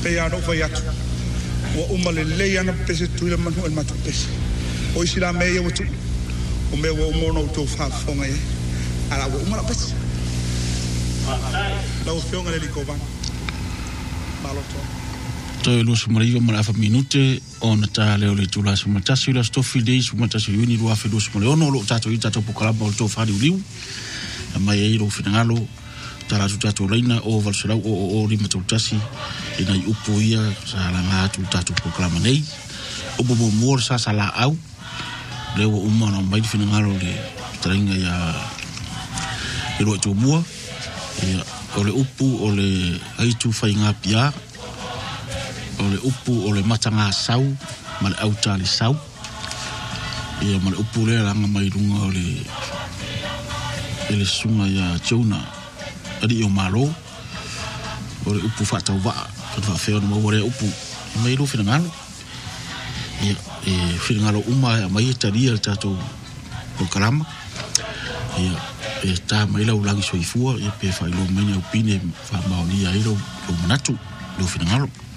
me ya no vai atu o uma le ana pese tuila manu el matu pese o sila me ya mutu o me wo mo no to fa fonga e ala wo uma la pese la o fionga le kovan maloto to lo sumariva mala fa minute on ta le ole tula suma tasi la stofi dei suma tasi uni lo afi lo suma ono lo tato ita to pokala ba to fa riu ma ye lo finalo tala tato reina o valsera o ri matutasi ina upo ia sala nga tu tato pokala nei o bobo mor sa sala au le o umana mai finalo le trenga ya ero to mua ya ole upu ole ai tu fa inga pia ole upu ole matanga sau mal autali sau e mal upu le langa mai runga ole ele sunga ya chona ali o malo ole upu fata wa fa feo no ore upu mai ro finangalo e finangalo uma mai taria tato programa e ta mai la ulangi soifua e pe fa lo menya opine fa maonia iro lo manatu lo finangalo